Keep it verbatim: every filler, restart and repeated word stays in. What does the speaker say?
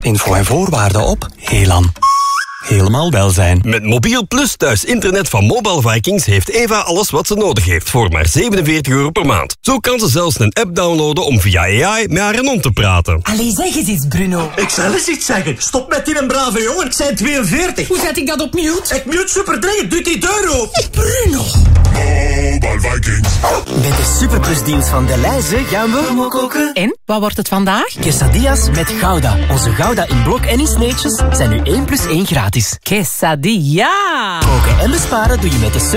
Info en voorwaarden op Helan. Helemaal welzijn. Met Mobiel Plus thuis internet van Mobile Vikings heeft Eva alles wat ze nodig heeft voor maar zevenenveertig euro per maand. Zo kan ze zelfs een app downloaden om via A I met haar hond te praten. Allee, zeg eens iets, Bruno. Ik zal eens iets zeggen. Stop met die een brave jongen. Ik zijn tweeënveertig. Hoe zet ik dat op mute? Ik mute super dringend. Doe die deur open. Bruno. Mobile Vikings. Met de superplusdienst van Deleuze gaan we koken. En, wat wordt het vandaag? Quesadillas met Gouda. Onze Gouda in blok en in sneetjes zijn nu één plus één gratis. Quesadilla. Koken en besparen doe je met de